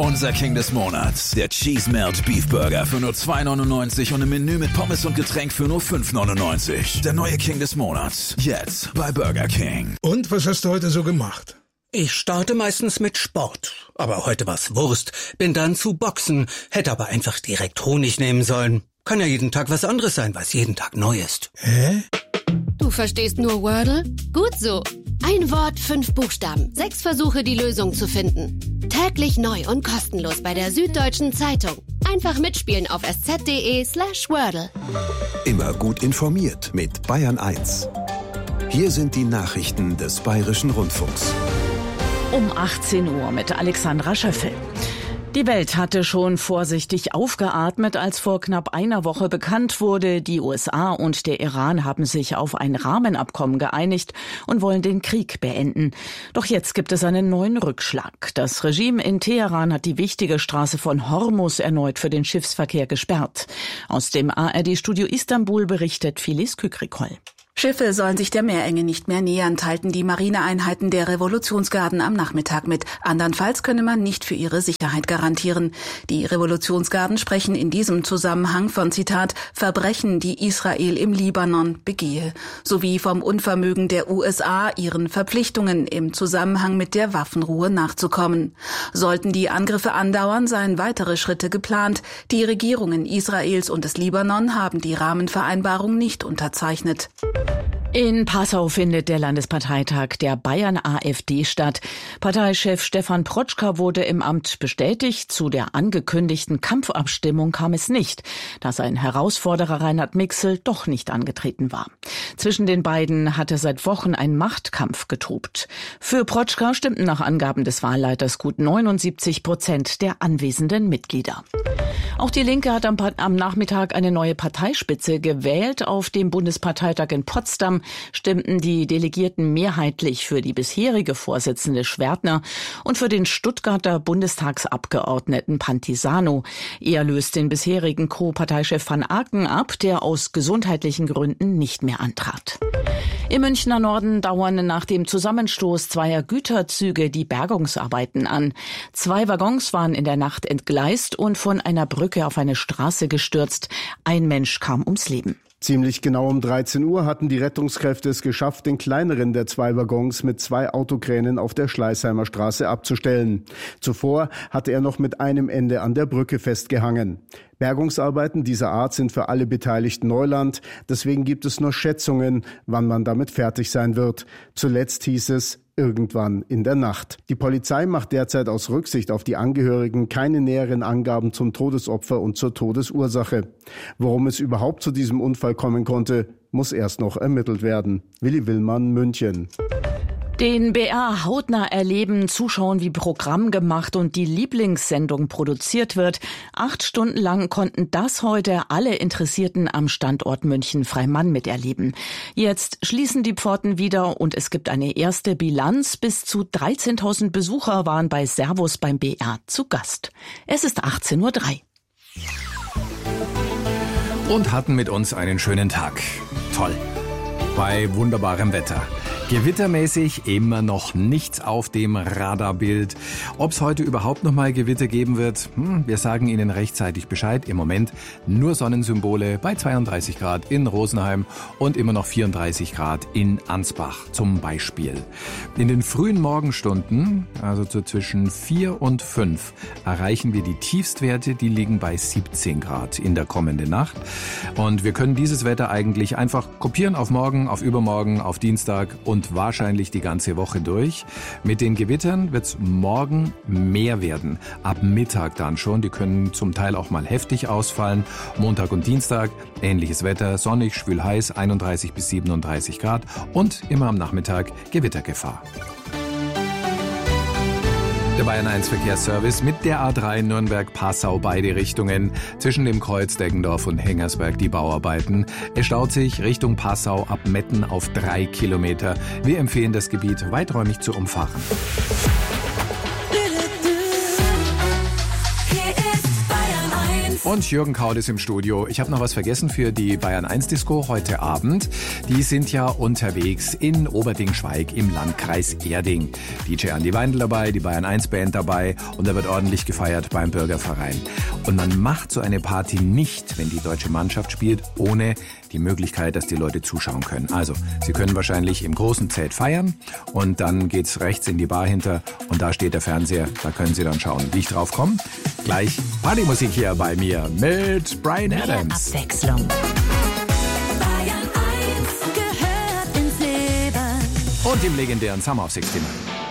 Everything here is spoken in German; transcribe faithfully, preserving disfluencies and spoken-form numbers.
Unser King des Monats, der Cheese Melt Beef Burger für nur zwei neunundneunzig und im Menü mit Pommes und Getränk für nur fünf neunundneunzig. Der neue King des Monats, jetzt bei Burger King. Und was hast du heute so gemacht? Ich starte meistens mit Sport, aber heute war's Wurst, bin dann zu Boxen, hätte aber einfach direkt Honig nehmen sollen. Kann ja jeden Tag was anderes sein, was jeden Tag neu ist. Hä? Du verstehst nur Wordle? Gut so. Ein Wort, fünf Buchstaben, sechs Versuche, die Lösung zu finden. Täglich neu und kostenlos bei der Süddeutschen Zeitung. Einfach mitspielen auf sz.de slash Wordle. Immer gut informiert mit Bayern eins. Hier sind die Nachrichten des Bayerischen Rundfunks. Um achtzehn Uhr mit Alexandra Schöffel. Die Welt hatte schon vorsichtig aufgeatmet, als vor knapp einer Woche bekannt wurde, die U S A und der Iran haben sich auf ein Rahmenabkommen geeinigt und wollen den Krieg beenden. Doch jetzt gibt es einen neuen Rückschlag. Das Regime in Teheran hat die wichtige Straße von Hormuz erneut für den Schiffsverkehr gesperrt. Aus dem A R D-Studio Istanbul berichtet Filiz Kükrikol. Schiffe sollen sich der Meerenge nicht mehr nähern, teilten die Marineeinheiten der Revolutionsgarden am Nachmittag mit. Andernfalls könne man nicht für ihre Sicherheit garantieren. Die Revolutionsgarden sprechen in diesem Zusammenhang von, Zitat, Verbrechen, die Israel im Libanon begehe, sowie vom Unvermögen der U S A, ihren Verpflichtungen im Zusammenhang mit der Waffenruhe nachzukommen. Sollten die Angriffe andauern, seien weitere Schritte geplant. Die Regierungen Israels und des Libanon haben die Rahmenvereinbarung nicht unterzeichnet. In Passau findet der Landesparteitag der Bayern-AfD statt. Parteichef Stefan Protschka wurde im Amt bestätigt. Zu der angekündigten Kampfabstimmung kam es nicht, da sein Herausforderer Reinhard Mixel doch nicht angetreten war. Zwischen den beiden hatte seit Wochen ein Machtkampf getobt. Für Protschka stimmten nach Angaben des Wahlleiters gut neunundsiebzig Prozent der anwesenden Mitglieder. Auch die Linke hat am, am Nachmittag eine neue Parteispitze gewählt. Auf dem Bundesparteitag in Potsdam stimmten die Delegierten mehrheitlich für die bisherige Vorsitzende Schwertner und für den Stuttgarter Bundestagsabgeordneten Pantisano. Er löst den bisherigen Co-Parteichef Van Aken ab, der aus gesundheitlichen Gründen nicht mehr antrat. Im Münchner Norden dauern nach dem Zusammenstoß zweier Güterzüge die Bergungsarbeiten an. Zwei Waggons waren in der Nacht entgleist und von einer Brücke auf eine Straße gestürzt. Ein Mensch kam ums Leben. Ziemlich genau um dreizehn Uhr hatten die Rettungskräfte es geschafft, den kleineren der zwei Waggons mit zwei Autokränen auf der Schleißheimer Straße abzustellen. Zuvor hatte er noch mit einem Ende an der Brücke festgehangen. Bergungsarbeiten dieser Art sind für alle Beteiligten Neuland. Deswegen gibt es nur Schätzungen, wann man damit fertig sein wird. Zuletzt hieß es, irgendwann in der Nacht. Die Polizei macht derzeit aus Rücksicht auf die Angehörigen keine näheren Angaben zum Todesopfer und zur Todesursache. Warum es überhaupt zu diesem Unfall kommen konnte, muss erst noch ermittelt werden. Willi Willmann, München. Den B R hautnah erleben, zuschauen, wie Programm gemacht und die Lieblingssendung produziert wird. Acht Stunden lang konnten das heute alle Interessierten am Standort München-Freimann miterleben. Jetzt schließen die Pforten wieder und es gibt eine erste Bilanz. Bis zu dreizehntausend Besucher waren bei Servus beim B R zu Gast. Es ist achtzehn Uhr drei. Und hatten mit uns einen schönen Tag. Toll. Bei wunderbarem Wetter. Gewittermäßig immer noch nichts auf dem Radarbild. Ob es heute überhaupt noch mal Gewitter geben wird, hm, wir sagen Ihnen rechtzeitig Bescheid. Im Moment nur Sonnensymbole bei zweiunddreißig Grad in Rosenheim und immer noch vierunddreißig Grad in Ansbach zum Beispiel. In den frühen Morgenstunden, also so zwischen vier und fünf, erreichen wir die Tiefstwerte, die liegen bei siebzehn Grad in der kommenden Nacht. Und wir können dieses Wetter eigentlich einfach kopieren auf morgen, auf übermorgen, auf Dienstag und wahrscheinlich die ganze Woche durch. Mit den Gewittern wird es morgen mehr werden. Ab Mittag dann schon. Die können zum Teil auch mal heftig ausfallen. Montag und Dienstag ähnliches Wetter. Sonnig, schwül heiß, einunddreißig bis siebenunddreißig Grad. Und immer am Nachmittag Gewittergefahr. Der Bayern eins Verkehrsservice mit der A drei Nürnberg-Passau beide Richtungen. Zwischen dem Kreuz Deggendorf und Hengersberg die Bauarbeiten. Es staut sich Richtung Passau ab Metten auf drei Kilometer. Wir empfehlen das Gebiet weiträumig zu umfahren. Hier ist Bayern eins. Und Jürgen Kaut ist im Studio. Ich habe noch was vergessen für die Bayern eins Disco heute Abend. Die sind ja unterwegs in Oberding-Schweig im Landkreis Erding. D J Andi Weindl dabei, die Bayern eins Band dabei und da wird ordentlich gefeiert beim Bürgerverein. Und man macht so eine Party nicht, wenn die deutsche Mannschaft spielt, ohne die Möglichkeit, dass die Leute zuschauen können. Also, Sie können wahrscheinlich im großen Zelt feiern und dann geht's rechts in die Bar hinter und da steht der Fernseher. Da können Sie dann schauen, wie ich drauf komme. Gleich Partymusik hier bei mir mit Bryan Adams. Mehr Abwechslung. Bayern eins gehört ins Leben. Und dem legendären Summer of sixty-nine.